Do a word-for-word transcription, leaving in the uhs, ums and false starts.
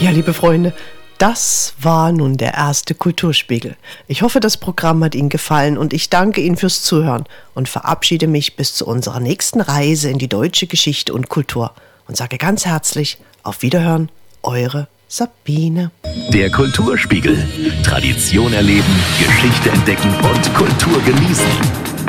Ja, liebe Freunde, das war nun der erste Kulturspiegel. Ich hoffe, das Programm hat Ihnen gefallen und ich danke Ihnen fürs Zuhören und verabschiede mich bis zu unserer nächsten Reise in die deutsche Geschichte und Kultur und sage ganz herzlich auf Wiederhören, eure Sabine. Der Kulturspiegel. Tradition erleben, Geschichte entdecken und Kultur genießen.